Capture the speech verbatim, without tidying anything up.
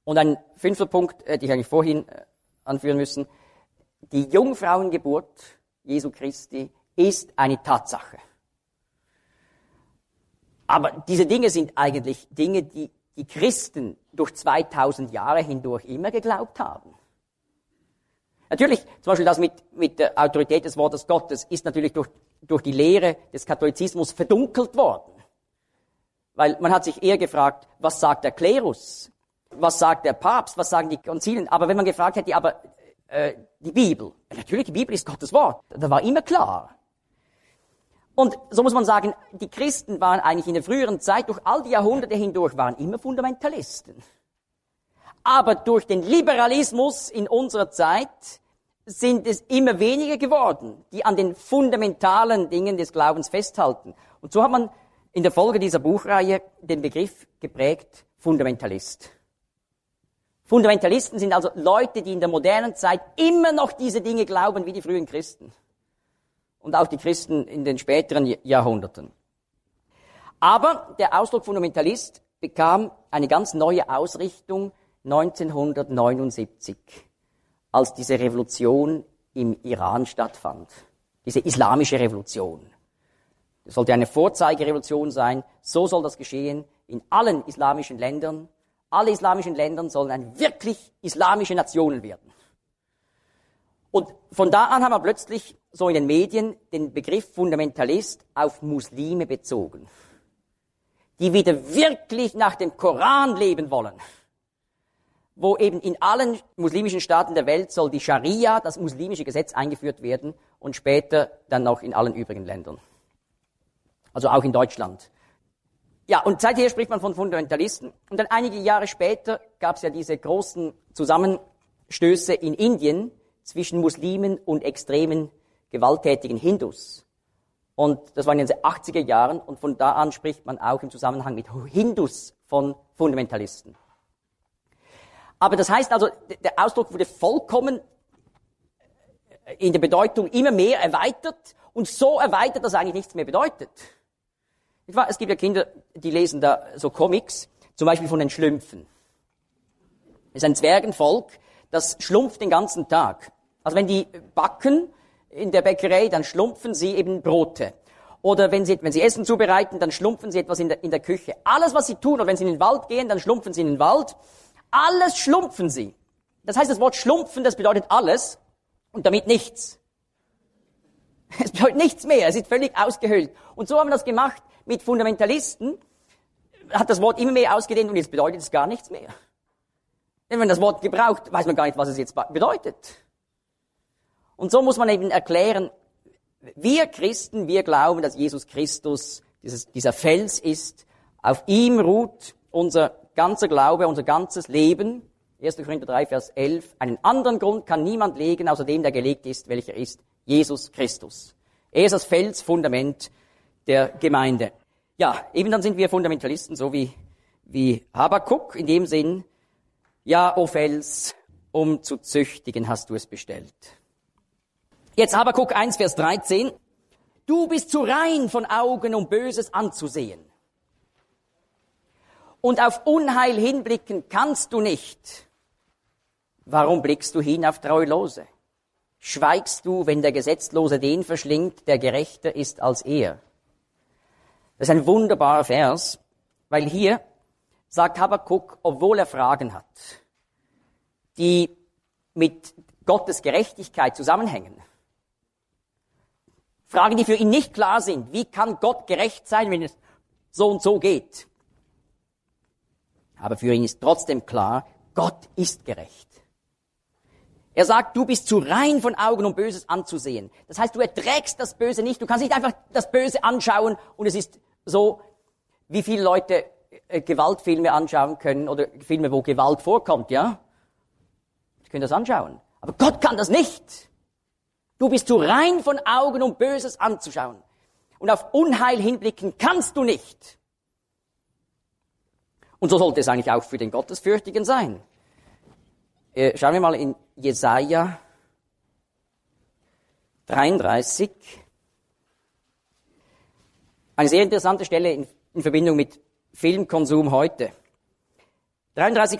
Und ein fünfter Punkt, hätte ich eigentlich vorhin anführen müssen. Die Jungfrauengeburt Jesu Christi ist eine Tatsache. Aber diese Dinge sind eigentlich Dinge, die die Christen durch zweitausend Jahre hindurch immer geglaubt haben. Natürlich, zum Beispiel das mit, mit der Autorität des Wortes Gottes ist natürlich durch, durch die Lehre des Katholizismus verdunkelt worden. Weil man hat sich eher gefragt, was sagt der Klerus? Was sagt der Papst? Was sagen die Konzilien? Aber wenn man gefragt hätte, aber äh, die Bibel, natürlich, die Bibel ist Gottes Wort. Da war immer klar. Und so muss man sagen, die Christen waren eigentlich in der früheren Zeit, durch all die Jahrhunderte hindurch, waren immer Fundamentalisten. Aber durch den Liberalismus in unserer Zeit sind es immer weniger geworden, die an den fundamentalen Dingen des Glaubens festhalten. Und so hat man in der Folge dieser Buchreihe den Begriff geprägt, Fundamentalist. Fundamentalisten sind also Leute, die in der modernen Zeit immer noch diese Dinge glauben wie die frühen Christen. Und auch die Christen in den späteren Jahrhunderten. Aber der Ausdruck Fundamentalist bekam eine ganz neue Ausrichtung neunzehnhundertneunundsiebzig, als diese Revolution im Iran stattfand. Diese islamische Revolution. Das sollte eine Vorzeigerevolution sein. So soll das geschehen in allen islamischen Ländern. Alle islamischen Länder sollen eine wirklich islamische Nationen werden. Und von da an haben wir plötzlich so in den Medien den Begriff Fundamentalist auf Muslime bezogen, die wieder wirklich nach dem Koran leben wollen, wo eben in allen muslimischen Staaten der Welt soll die Scharia, das muslimische Gesetz, eingeführt werden und später dann auch in allen übrigen Ländern. Also auch in Deutschland. Ja, und seither spricht man von Fundamentalisten. Und dann einige Jahre später gab es ja diese großen Zusammenstöße in Indien zwischen Muslimen und extremen, gewalttätigen Hindus. Und das war in den achtziger Jahren und von da an spricht man auch im Zusammenhang mit Hindus von Fundamentalisten. Aber das heißt also, der Ausdruck wurde vollkommen in der Bedeutung immer mehr erweitert und so erweitert, dass er eigentlich nichts mehr bedeutet. Es gibt ja Kinder, die lesen da so Comics, zum Beispiel von den Schlümpfen. Das ist ein Zwergenvolk, das schlumpft den ganzen Tag. Also wenn die backen in der Bäckerei, dann schlumpfen sie eben Brote. Oder wenn sie, wenn sie Essen zubereiten, dann schlumpfen sie etwas in der, in der Küche. Alles, was sie tun, oder wenn sie in den Wald gehen, dann schlumpfen sie in den Wald. Alles schlumpfen sie. Das heißt, das Wort schlumpfen, das bedeutet alles und damit nichts. Es bedeutet nichts mehr, es ist völlig ausgehöhlt. Und so haben wir das gemacht mit Fundamentalisten, hat das Wort immer mehr ausgedehnt und jetzt bedeutet es gar nichts mehr. Denn wenn man das Wort gebraucht, weiß man gar nicht, was es jetzt bedeutet. Und so muss man eben erklären, wir Christen, wir glauben, dass Jesus Christus dieses, dieser Fels ist, auf ihm ruht unser ganzer Glaube, unser ganzes Leben. erster Korinther drei, Vers elf. Einen anderen Grund kann niemand legen, außer dem, der gelegt ist, welcher ist Jesus Christus. Er ist das Felsfundament der Gemeinde. Ja, eben dann sind wir Fundamentalisten, so wie, wie Habakuk, in dem Sinn, ja, o Fels, um zu züchtigen hast du es bestellt. Jetzt Habakuk eins, Vers dreizehn. Du bist zu rein von Augen, um Böses anzusehen. Und auf Unheil hinblicken kannst du nicht. Warum blickst du hin auf Treulose? Schweigst du, wenn der Gesetzlose den verschlingt, der gerechter ist als er? Das ist ein wunderbarer Vers, weil hier sagt Habakuk, obwohl er Fragen hat, die mit Gottes Gerechtigkeit zusammenhängen. Fragen, die für ihn nicht klar sind. Wie kann Gott gerecht sein, wenn es so und so geht? Aber für ihn ist trotzdem klar, Gott ist gerecht. Er sagt, du bist zu rein von Augen, um Böses anzusehen. Das heißt, du erträgst das Böse nicht. Du kannst nicht einfach das Böse anschauen und es ist so, wie viele Leute äh, Gewaltfilme anschauen können oder Filme, wo Gewalt vorkommt, ja? Sie können das anschauen. Aber Gott kann das nicht. Du bist zu rein von Augen, um Böses anzuschauen. Und auf Unheil hinblicken kannst du nicht. Und so sollte es eigentlich auch für den Gottesfürchtigen sein. Äh, schauen wir mal in Jesaja dreiunddreißig. Eine sehr interessante Stelle in, in Verbindung mit Filmkonsum heute. dreiunddreißig